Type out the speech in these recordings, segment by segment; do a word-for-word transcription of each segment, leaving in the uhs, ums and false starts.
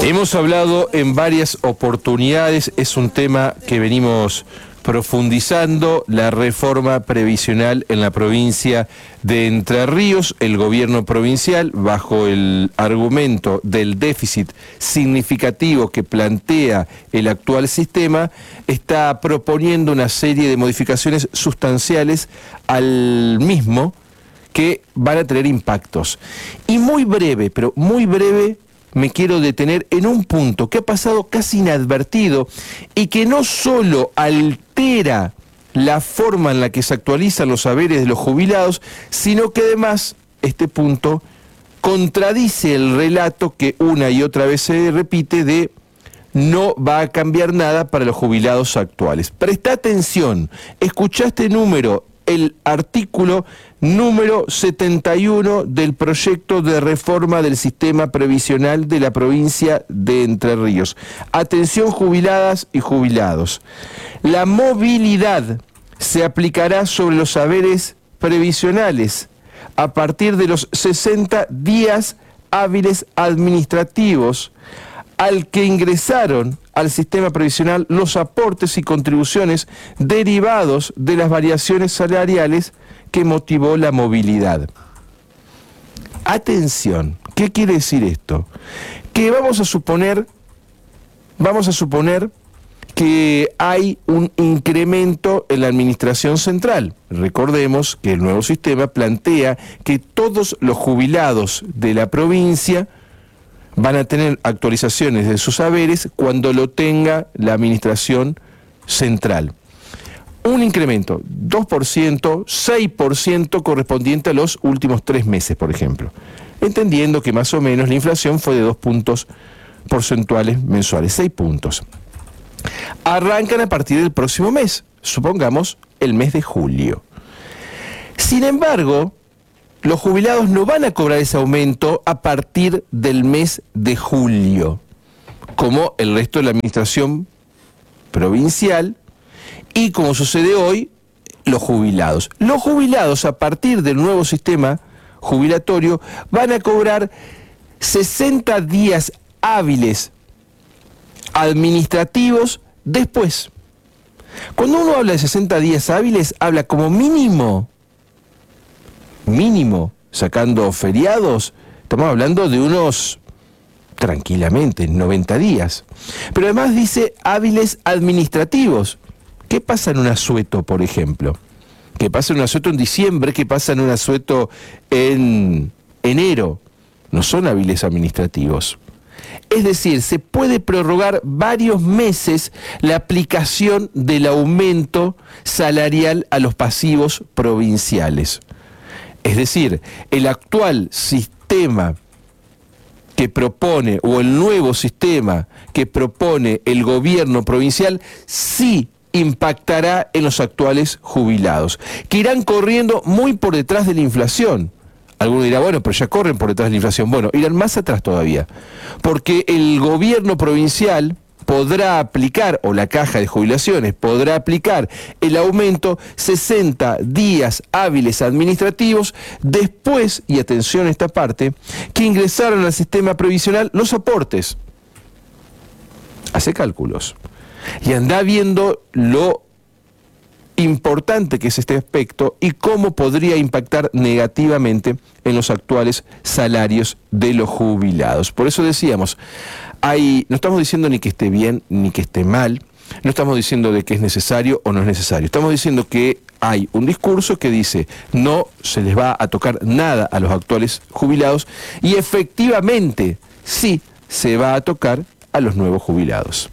Hemos hablado en varias oportunidades, es un tema que venimos profundizando, la reforma previsional en la provincia de Entre Ríos. El gobierno provincial, bajo el argumento del déficit significativo que plantea el actual sistema, está proponiendo una serie de modificaciones sustanciales al mismo que van a tener impactos. Y muy breve, pero muy breve, me quiero detener en un punto que ha pasado casi inadvertido y que no solo altera la forma en la que se actualizan los haberes de los jubilados, sino que además este punto contradice el relato que una y otra vez se repite de no va a cambiar nada para los jubilados actuales. Presta atención, escuchá este número, el artículo número setenta y uno del proyecto de reforma del sistema previsional de la provincia de Entre Ríos. Atención, jubiladas y jubilados. La movilidad se aplicará sobre los haberes previsionales a partir de los sesenta días hábiles administrativos al que ingresaron al sistema previsional los aportes y contribuciones derivados de las variaciones salariales que motivó la movilidad. Atención, ¿qué quiere decir esto? Que vamos a suponer, vamos a suponer que hay un incremento en la administración central. Recordemos que el nuevo sistema plantea que todos los jubilados de la provincia van a tener actualizaciones de sus haberes cuando lo tenga la administración central. Un incremento, dos por ciento, seis por ciento correspondiente a los últimos tres meses, por ejemplo. Entendiendo que más o menos la inflación fue de dos puntos porcentuales mensuales, seis puntos. Arrancan a partir del próximo mes, supongamos el mes de julio. Sin embargo, los jubilados no van a cobrar ese aumento a partir del mes de julio, como el resto de la administración provincial y como sucede hoy, los jubilados. Los jubilados, a partir del nuevo sistema jubilatorio, van a cobrar sesenta días hábiles administrativos después. Cuando uno habla de sesenta días hábiles, habla como mínimo mínimo, sacando feriados, estamos hablando de unos, tranquilamente, noventa días. Pero además dice hábiles administrativos. ¿Qué pasa en un asueto, por ejemplo? ¿Qué pasa en un asueto en diciembre? ¿Qué pasa en un asueto en enero? No son hábiles administrativos. Es decir, se puede prorrogar varios meses la aplicación del aumento salarial a los pasivos provinciales. Es decir, el actual sistema que propone, o el nuevo sistema que propone el gobierno provincial, sí impactará en los actuales jubilados, que irán corriendo muy por detrás de la inflación. Alguno dirá, bueno, pero ya corren por detrás de la inflación. Bueno, irán más atrás todavía, porque el gobierno provincial podrá aplicar, o la caja de jubilaciones podrá aplicar el aumento sesenta días hábiles administrativos después, y atención a esta parte, que ingresaron al sistema previsional los aportes. Hace cálculos y anda viendo lo importante que es este aspecto y cómo podría impactar negativamente en los actuales salarios de los jubilados. Por eso decíamos, hay, no estamos diciendo ni que esté bien ni que esté mal, no estamos diciendo de que es necesario o no es necesario, estamos diciendo que hay un discurso que dice no se les va a tocar nada a los actuales jubilados y efectivamente sí se va a tocar a los nuevos jubilados.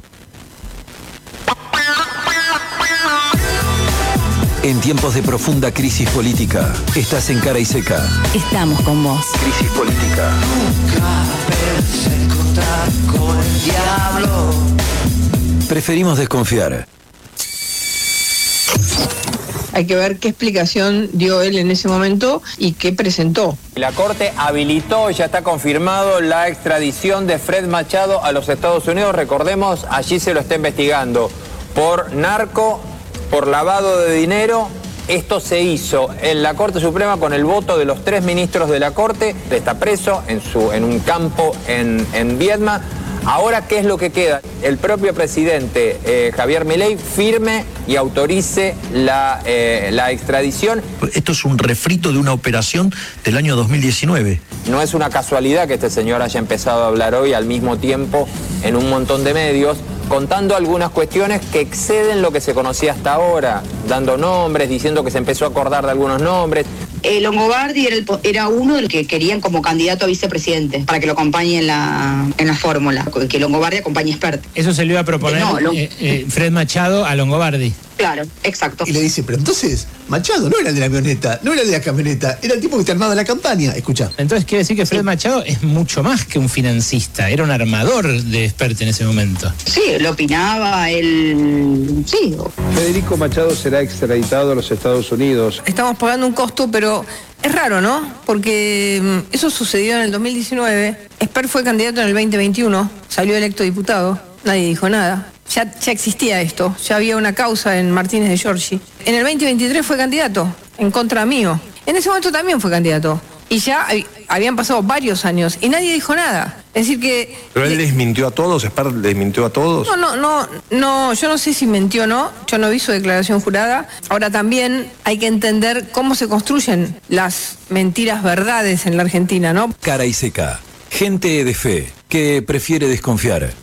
En tiempos de profunda crisis política, estás en Cara y Seca. Estamos con vos. Crisis política. Nunca verse encontrar con el diablo. Preferimos desconfiar. Hay que ver qué explicación dio él en ese momento y qué presentó. La Corte habilitó, ya está confirmado, la extradición de Fred Machado a los Estados Unidos. Recordemos, allí se lo está investigando por narco, por lavado de dinero. Esto se hizo en la Corte Suprema con el voto de los tres ministros de la Corte. Está preso en, su, en un campo en, en Viedma. Ahora, ¿qué es lo que queda? El propio presidente eh, Javier Milei firme y autorice la, eh, la extradición. Esto es un refrito de una operación del año dos mil diecinueve. No es una casualidad que este señor haya empezado a hablar hoy al mismo tiempo en un montón de medios, contando algunas cuestiones que exceden lo que se conocía hasta ahora, dando nombres, diciendo que se empezó a acordar de algunos nombres. Eh, Longobardi era, el, era uno de los que querían como candidato a vicepresidente, para que lo acompañe en la, en la fórmula, que Longobardi acompañe a Expert. Eso se le iba a proponer No, Long- eh, eh, Fred Machado a Longobardi. Claro, exacto. Y le dice, pero entonces, Machado no era el de la avioneta, no era el de la camioneta, era el tipo que te armaba la campaña. Escucha. Entonces quiere decir que Fred Machado es mucho más que un financista, era un armador de Expert en ese momento. Sí, lo opinaba, él... Sí. Federico Machado será extraditado a los Estados Unidos. Estamos pagando un costo, pero es raro, ¿no? Porque mm, eso sucedió en el dos mil diecinueve. Expert fue candidato en el veinte veintiuno, salió electo diputado, nadie dijo nada. Ya, ya existía esto, ya había una causa en Martínez de Giorgi. En el veinte veintitrés fue candidato, en contra mío. En ese momento también fue candidato. Y ya hab- habían pasado varios años y nadie dijo nada. Es decir que... ¿Pero él les mintió a todos? ¿Expert les mintió a todos? No, no, no, no, yo no sé si mintió o no, yo no vi su declaración jurada. Ahora también hay que entender cómo se construyen las mentiras verdades en la Argentina, ¿no? Cara y seca. Gente de fe que prefiere desconfiar.